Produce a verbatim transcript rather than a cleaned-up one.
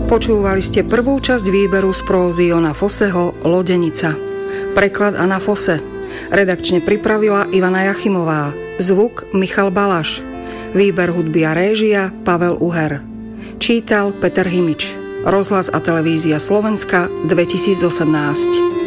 Počúvali ste prvú časť výberu z prózy Jona Foseho Lodenica. Preklad Anna Fose. Redakčne pripravila Ivana Jachimová. Zvuk Michal Balaš. Výber hudby a réžia Pavel Uher. Čítal Peter Himič. Rozhlas a televízia Slovenska dvetisícosemnásť.